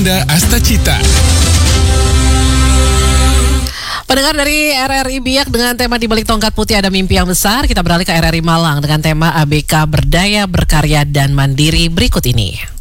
Ananda Astacita. Pendengar dari RRI Biak dengan tema Di Balik Tongkat Putih Ada Mimpi Yang Besar, kita beralih ke RRI Malang dengan tema ABK Berdaya, Berkarya, dan Mandiri berikut ini.